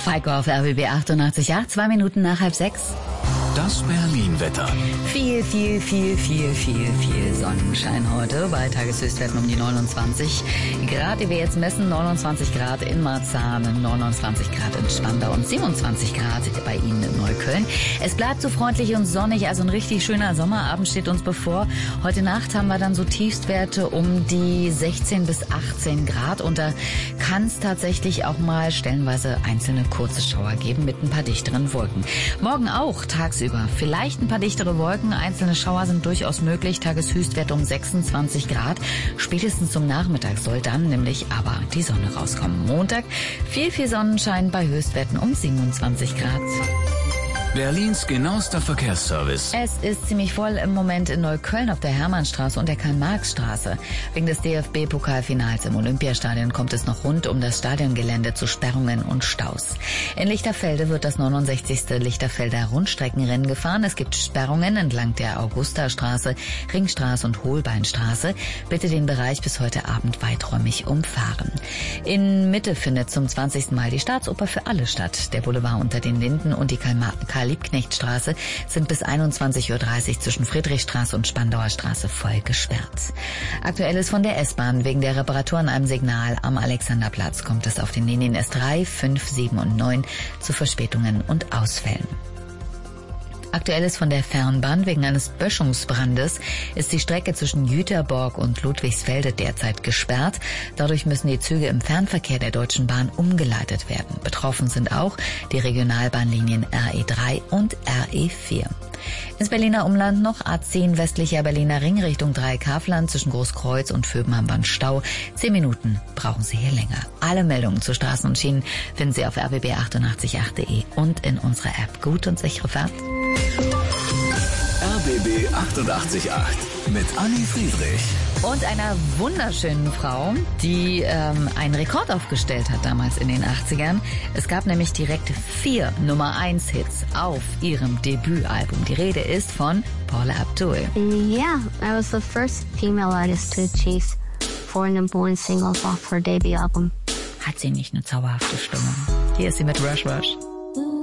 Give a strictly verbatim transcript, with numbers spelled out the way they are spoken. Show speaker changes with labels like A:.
A: Falco auf R B B achtundachtzig Komma acht, zwei Minuten nach halb sechs.
B: Das Berlin-Wetter.
A: Viel, viel, viel, viel, viel, viel Sonnenschein heute bei Tageshöchstwerten um die neunundzwanzig Grad, die wir jetzt messen. neunundzwanzig Grad in Marzahn, neunundzwanzig Grad in Spandau und siebenundzwanzig Grad bei Ihnen in Neukölln. Es bleibt so freundlich und sonnig, also ein richtig schöner Sommerabend steht uns bevor. Heute Nacht haben wir dann so Tiefstwerte um die sechzehn bis achtzehn Grad und da kann es tatsächlich auch mal stellenweise einzelne kurze Schauer geben mit ein paar dichteren Wolken. Morgen auch tagsüber vielleicht ein paar dichtere Wolken, einzelne Schauer sind durchaus möglich, Tageshöchstwert um sechsundzwanzig Grad. Spätestens zum Nachmittag soll dann nämlich aber die Sonne rauskommen. Montag viel, viel Sonnenschein bei Höchstwerten um siebenundzwanzig Grad.
B: Berlins genauester Verkehrsservice.
A: Es ist ziemlich voll im Moment in Neukölln auf der Hermannstraße und der Karl-Marx-Straße. Wegen des D F B-Pokalfinals im Olympiastadion kommt es noch rund um das Stadiongelände zu Sperrungen und Staus. In Lichterfelde wird das neunundsechzigste Lichterfelder Rundstreckenrennen gefahren. Es gibt Sperrungen entlang der Augustastraße, Ringstraße und Holbeinstraße. Bitte den Bereich bis heute Abend weiträumig umfahren. In Mitte findet zum zwanzigsten Mal die Staatsoper für alle statt. Der Boulevard unter den Linden und die Karl-Liebknecht-Straße sind bis einundzwanzig Uhr dreißig zwischen Friedrichstraße und Spandauer Straße voll gesperrt. Aktuelles von der S-Bahn. Wegen der Reparatur an einem Signal am Alexanderplatz kommt es auf den Linien S drei, fünf, sieben und neun zu Verspätungen und Ausfällen. Aktuelles von der Fernbahn. Wegen eines Böschungsbrandes ist die Strecke zwischen Jüterborg und Ludwigsfelde derzeit gesperrt. Dadurch müssen die Züge im Fernverkehr der Deutschen Bahn umgeleitet werden. Betroffen sind auch die Regionalbahnlinien R E drei und R E vier. Ins Berliner Umland noch A zehn westlicher Berliner Ring Richtung Dreieckhaffland zwischen Großkreuz und Vöbenhambahn Stau. Zehn Minuten brauchen Sie hier länger. Alle Meldungen zu Straßen und Schienen finden Sie auf r b b achtundachtzig Komma acht punkt de und in unserer App. Gut und sichere Fahrt.
B: R B B achtundachtzig Komma acht mit Anni Friedrich.
A: Und einer wunderschönen Frau, die ähm, einen Rekord aufgestellt hat damals in den achtzigern. Es gab nämlich direkt vier Nummer eins Hits auf ihrem Debütalbum. Die Rede ist von Paula Abdul.
C: Yeah, I was the first female artist to achieve four number one singles off her debut album.
A: Hat sie nicht eine zauberhafte Stimme? Hier ist sie mit Rush Rush.